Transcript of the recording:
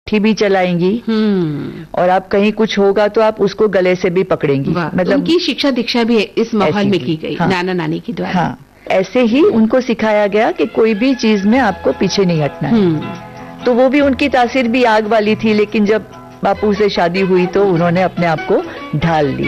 लाठी भी चलाएंगी और आप कहीं कुछ होगा तो आप उसको गले से भी पकड़ेंगी। मतलब उनकी शिक्षा दीक्षा भी इस माहौल में की गई। नाना नानी के द्वारा। हाँ, ऐसे ही उनको सिखाया गया कि कोई भी चीज में आपको पीछे नहीं हटना है। तो वो भी उनकी तासीर भी आग वाली थी, लेकिन जब बापू से शादी हुई तो उन्होंने अपने आप को ढाल लिया।